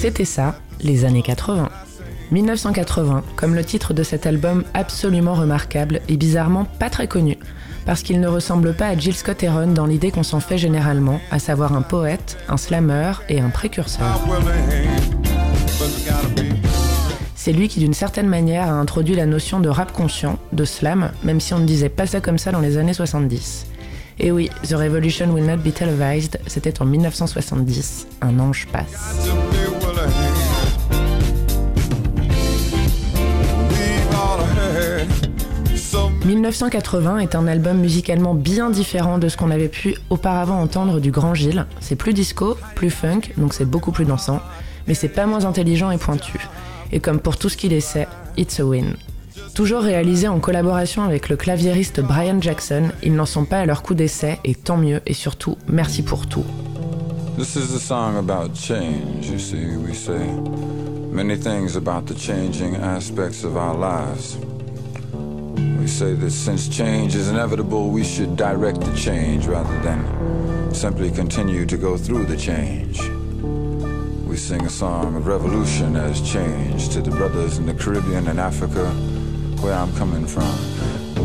C'était ça, les années 80. 1980, comme le titre de cet album absolument remarquable et bizarrement pas très connu, parce qu'il ne ressemble pas à Jill Scott-Heron dans l'idée qu'on s'en fait généralement, à savoir un poète, un slammer et un précurseur. C'est lui qui d'une certaine manière a introduit la notion de rap conscient, de slam, même si on ne disait pas ça comme ça dans les années 70. Et oui, The Revolution Will Not Be Televised, c'était en 1970, un ange passe. 1980 est un album musicalement bien différent de ce qu'on avait pu auparavant entendre du Grand Gilles. C'est plus disco, plus funk, donc c'est beaucoup plus dansant, mais c'est pas moins intelligent et pointu. Et comme pour tout ce qu'il essaie, it's a win. Toujours réalisé en collaboration avec le claviériste Brian Jackson, ils n'en sont pas à leur coup d'essai, et tant mieux, et surtout, merci pour tout. This is a song about change, you see, we say many things about the changing aspects of our lives. We say that since change is inevitable, we should direct the change rather than simply continue to go through the change. We sing a song of revolution as change to the brothers in the Caribbean and Africa, where I'm coming from.